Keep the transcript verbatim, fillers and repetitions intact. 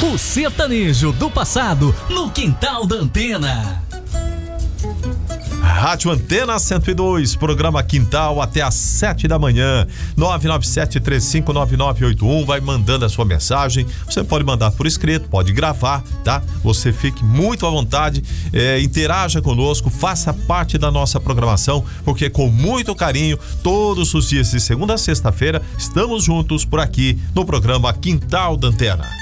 O sertanejo do passado no quintal da Antena. Rádio Antena cento e dois, programa Quintal até às sete da manhã. nove nove sete três cinco nove nove oito um. Vai mandando a sua mensagem. Você pode mandar por escrito, pode gravar, tá? Você fique muito à vontade, é, interaja conosco, faça parte da nossa programação, porque com muito carinho, todos os dias de segunda a sexta-feira, estamos juntos por aqui no programa Quintal da Antena.